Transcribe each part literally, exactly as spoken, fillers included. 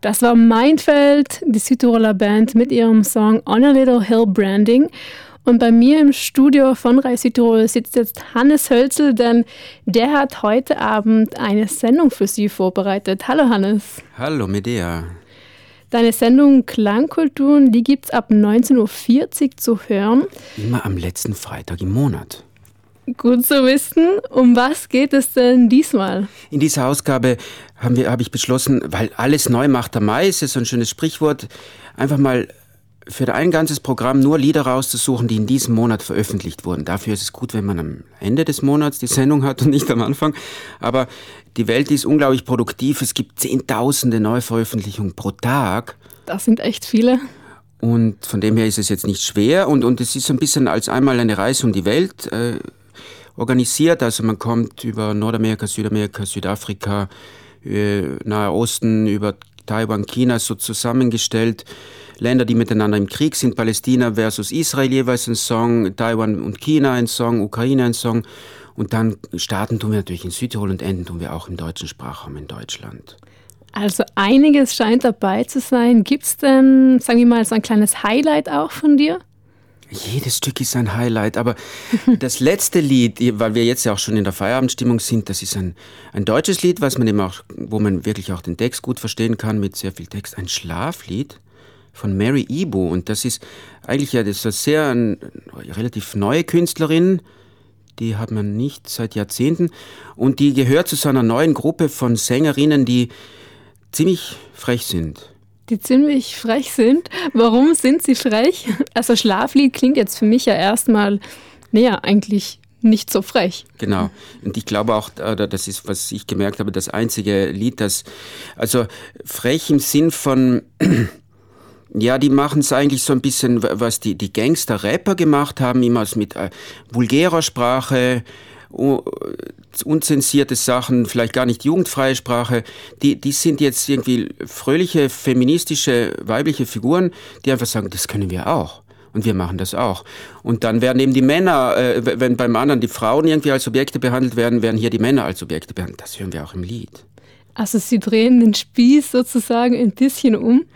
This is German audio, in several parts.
Das war Mindfeld, die Südtiroler Band mit ihrem Song On a Little Hill Branding. Und bei mir im Studio von Rai Südtirol sitzt jetzt Hannes Hölzel, denn der hat heute Abend eine Sendung für Sie vorbereitet. Hallo Hannes. Hallo Medea. Deine Sendung Klangkulturen, die gibt es ab neunzehn Uhr vierzig zu hören. Immer am letzten Freitag im Monat. Gut zu wissen. Um was geht es denn diesmal? In dieser Ausgabe haben wir, habe ich beschlossen, weil alles neu macht der Mai, ist ja so ein schönes Sprichwort, einfach mal für ein ganzes Programm nur Lieder rauszusuchen, die in diesem Monat veröffentlicht wurden. Dafür ist es gut, wenn man am Ende des Monats die Sendung hat und nicht am Anfang. Aber die Welt ist unglaublich produktiv. Es gibt zehntausende Neuveröffentlichungen pro Tag. Das sind echt viele. Und von dem her ist es jetzt nicht schwer. Und, und es ist ein bisschen als einmal eine Reise um die Welt äh, organisiert. Also man kommt über Nordamerika, Südamerika, Südafrika, äh, Nahe Osten, über Taiwan, China so zusammengestellt. Länder, die miteinander im Krieg sind, Palästina versus Israel jeweils ein Song, Taiwan und China ein Song, Ukraine ein Song. Und dann starten tun wir natürlich in Südtirol und enden tun wir auch im deutschen Sprachraum in Deutschland. Also einiges scheint dabei zu sein. Gibt es denn, sagen wir mal, so ein kleines Highlight auch von dir? Jedes Stück ist ein Highlight, aber das letzte Lied, weil wir jetzt ja auch schon in der Feierabendstimmung sind, das ist ein, ein deutsches Lied, was man eben auch, wo man wirklich auch den Text gut verstehen kann, mit sehr viel Text, ein Schlaflied von Mary Ibu. Und das ist eigentlich ja das ist eine sehr eine relativ neue Künstlerin, die hat man nicht seit Jahrzehnten und die gehört zu so einer neuen Gruppe von Sängerinnen, die ziemlich frech sind. Die ziemlich frech sind. Warum sind sie frech? Also Schlaflied klingt jetzt für mich ja erstmal, naja, eigentlich nicht so frech. Genau. Und ich glaube auch, das ist, was ich gemerkt habe, das einzige Lied, das, also frech im Sinn von, ja, die machen es eigentlich so ein bisschen, was die, die Gangster-Rapper gemacht haben, immer mit äh, vulgärer Sprache, unzensierte Sachen, vielleicht gar nicht jugendfreie Sprache, die, die sind jetzt irgendwie fröhliche, feministische, weibliche Figuren, die einfach sagen, das können wir auch. Und wir machen das auch. Und dann werden eben die Männer, äh, wenn beim anderen die Frauen irgendwie als Objekte behandelt werden, werden hier die Männer als Objekte behandelt. Das hören wir auch im Lied. Also sie drehen den Spieß sozusagen ein bisschen um.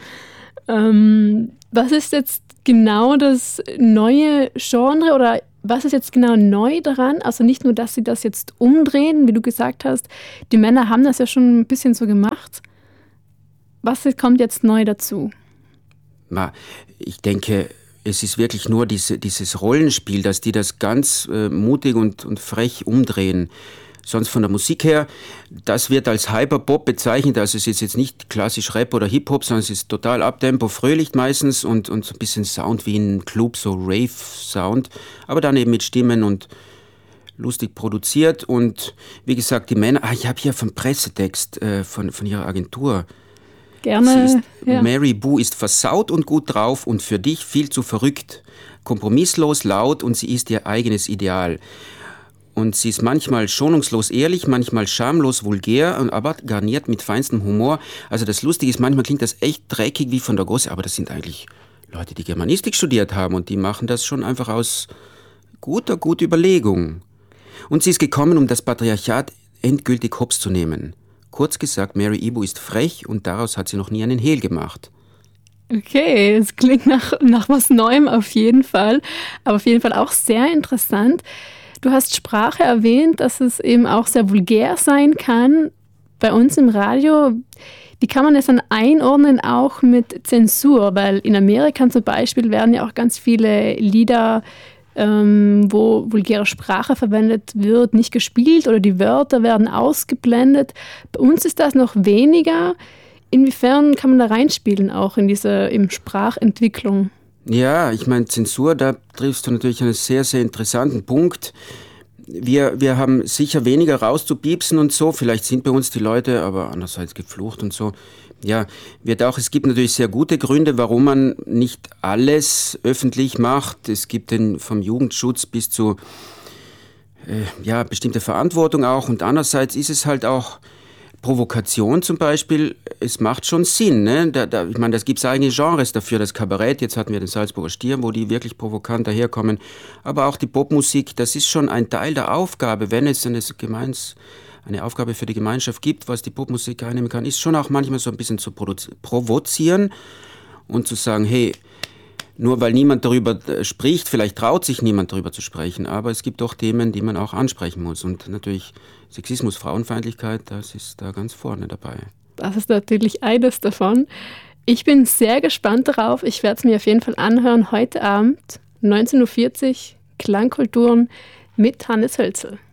Ähm, was ist jetzt genau das neue Genre oder was ist jetzt genau neu daran? Also nicht nur, dass sie das jetzt umdrehen, wie du gesagt hast, die Männer haben das ja schon ein bisschen so gemacht. Was kommt jetzt neu dazu? Na, ich denke, es ist wirklich nur diese, dieses Rollenspiel, dass die das ganz äh, mutig und, und frech umdrehen. Sonst von der Musik her, das wird als Hyperpop bezeichnet, also es ist jetzt nicht klassisch Rap oder Hip-Hop, sondern es ist total Uptempo, fröhlich meistens und, und so ein bisschen Sound wie ein Club, so Rave-Sound, aber dann eben mit Stimmen und lustig produziert und wie gesagt, die Männer, ah, ich habe hier vom Pressetext äh, von, von ihrer Agentur. Gerne. Sie ist, ja. Mary Bu ist versaut und gut drauf und für dich viel zu verrückt, kompromisslos, laut und sie ist ihr eigenes Ideal. Und sie ist manchmal schonungslos ehrlich, manchmal schamlos vulgär, aber garniert mit feinstem Humor. Also das Lustige ist, manchmal klingt das echt dreckig wie von der Gosse, aber das sind eigentlich Leute, die Germanistik studiert haben und die machen das schon einfach aus guter, guter Überlegung. Und sie ist gekommen, um das Patriarchat endgültig hops zu nehmen. Kurz gesagt, Mary Ibu ist frech und daraus hat sie noch nie einen Hehl gemacht. Okay, es klingt nach, nach was Neuem auf jeden Fall, aber auf jeden Fall auch sehr interessant. Du hast Sprache erwähnt, dass es eben auch sehr vulgär sein kann. Bei uns im Radio, wie kann man das dann einordnen, auch mit Zensur? Weil in Amerika zum Beispiel werden ja auch ganz viele Lieder, ähm, wo vulgäre Sprache verwendet wird, nicht gespielt oder die Wörter werden ausgeblendet. Bei uns ist das noch weniger. Inwiefern kann man da reinspielen, auch in diese eben Sprachentwicklung? Ja, ich meine, Zensur, da triffst du natürlich einen sehr, sehr interessanten Punkt. Wir, wir haben sicher weniger rauszupiepsen und so. Vielleicht sind bei uns die Leute, aber andererseits geflucht und so. Ja, wird auch, es gibt natürlich sehr gute Gründe, warum man nicht alles öffentlich macht. Es gibt den vom Jugendschutz bis zu äh, ja, bestimmte Verantwortung auch. Und andererseits ist es halt auch Provokation zum Beispiel, es macht schon Sinn. Ne? Da, da, ich meine, das gibt es eigene Genres dafür, das Kabarett, jetzt hatten wir den Salzburger Stier, wo die wirklich provokant daherkommen, aber auch die Popmusik, das ist schon ein Teil der Aufgabe, wenn es eine gemeins eine Aufgabe für die Gemeinschaft gibt, was die Popmusik einnehmen kann, ist schon auch manchmal so ein bisschen zu provoz- provozieren und zu sagen, hey, nur weil niemand darüber spricht, vielleicht traut sich niemand darüber zu sprechen, aber es gibt doch Themen, die man auch ansprechen muss. Und natürlich Sexismus, Frauenfeindlichkeit, das ist da ganz vorne dabei. Das ist natürlich eines davon. Ich bin sehr gespannt darauf. Ich werde es mir auf jeden Fall anhören. Heute Abend, neunzehn Uhr vierzig, Klangkulturen mit Hannes Hölzel.